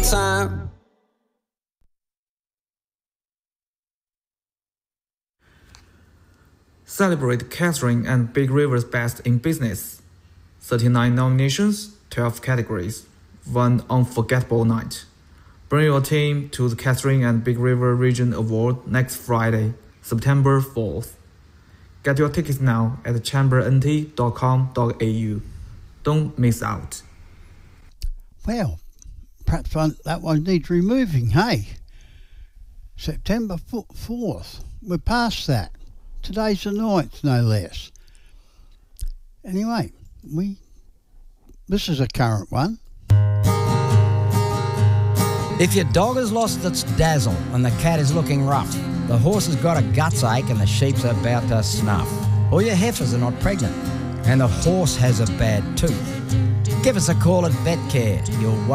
time. Celebrate Catherine and Big River's best in business. 39 nominations, 12 categories, one unforgettable night. Bring your team to the Catherine and Big River Region Award next Friday, September 4th. Get your tickets now at chambernt.com.au. Don't miss out. Well, perhaps that one needs removing, hey? September 4th. We're past that. Today's the 9th, no less. Anyway, this is a current one. If your dog has lost its dazzle and the cat is looking rough, the horse has got a guts ache and the sheep's about to snuff, or your heifers are not pregnant and the horse has a bad tooth, give us a call at VetCare. You'll